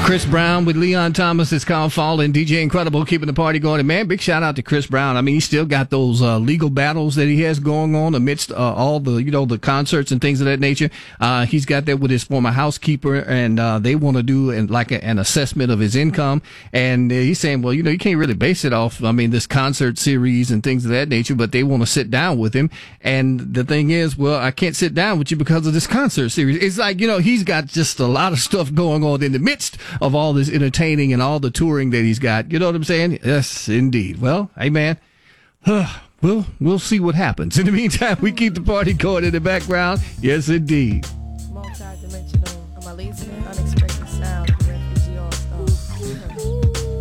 Chris Brown with Leon Thomas is called Fall, and DJ Incredible keeping the party going. And man, big shout out to Chris Brown. I mean, he still got those legal battles that he has going on amidst all the the concerts and things of that nature. He's got that with his former housekeeper, and they want to do an assessment of his income. And he's saying, well, you can't really base it off, this concert series and things of that nature, but they want to sit down with him. And the thing is, well, I can't sit down with you because of this concert series. It's like, he's got just a lot of stuff going on in the midst of all this entertaining and all the touring that he's got. You know what I'm saying? Yes, indeed. Well, hey, man, we'll see what happens. In the meantime, we keep the party going in the background. Yes, indeed. Multi-dimensional. Am I lazy now?